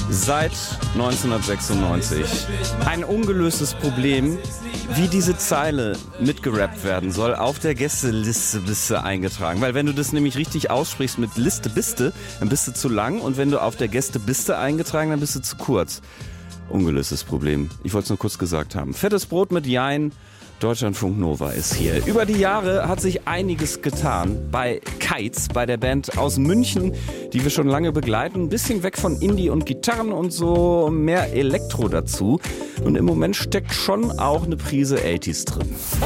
Seit 1996. Ein ungelöstes Problem, wie diese Zeile mitgerappt werden soll, auf der Gästeliste eingetragen. Weil wenn du das nämlich richtig aussprichst mit Liste biste, dann bist du zu lang. Und wenn du auf der Gästeliste eingetragen, dann bist du zu kurz. Ungelöstes Problem. Ich wollte es nur kurz gesagt haben. Fettes Brot mit Jein. Deutschlandfunk Nova ist hier. Über die Jahre hat sich einiges getan bei Kites, bei der Band aus München, die wir schon lange begleiten. Ein bisschen weg von Indie und Gitarren und so, mehr Elektro dazu. Und im Moment steckt schon auch eine Prise 80s drin.